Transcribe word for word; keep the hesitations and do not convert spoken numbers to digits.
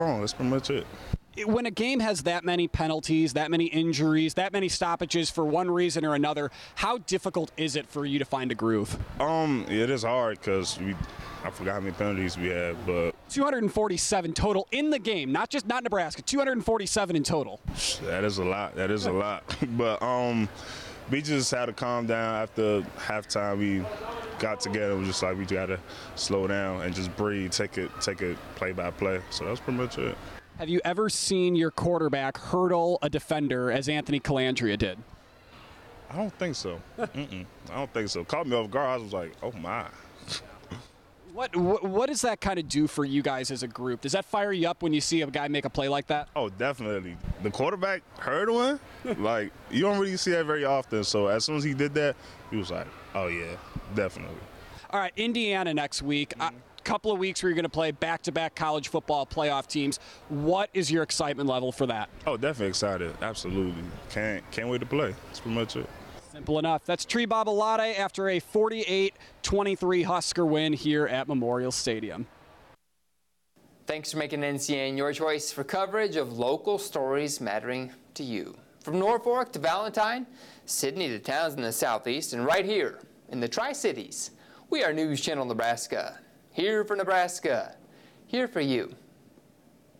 Oh, that's pretty much it. When a game has that many penalties, that many injuries, that many stoppages for one reason or another, how difficult is it for you to find a groove? Um, it is hard because we, I forgot how many penalties we had, but two hundred forty-seven total in the game, not just not Nebraska, two hundred forty-seven in total. that is a lot. That is a lot. But um, we just had to calm down after halftime. We got together. It was just like we got to slow down and just breathe, take it, take it play by play. So that's pretty much it. Have you ever seen your quarterback hurdle a defender as Anthony Calandria did? I don't think so. Mm-mm. I don't think so. Caught me off guard. I was like, oh my. What, what what does that kind of do for you guys as a group? Does that fire you up when you see a guy make a play like that? Oh, definitely. The quarterback hurdling, like you don't really see that very often. So as soon as he did that, he was like, oh yeah, definitely. All right, Indiana next week. Mm-hmm. A couple of weeks where you're going to play back-to-back college football playoff teams. What is your excitement level for that? Oh, definitely excited. Absolutely. Can't can't wait to play. That's pretty much it. Simple enough. That's Tree Babalade after a forty-eight twenty-three Husker win here at Memorial Stadium. Thanks for making N C A N your choice for coverage of local stories mattering to you. From Norfolk to Valentine, Sydney to towns in the southeast, and right here in the Tri-Cities, we are News Channel Nebraska. Here for Nebraska. Here for you.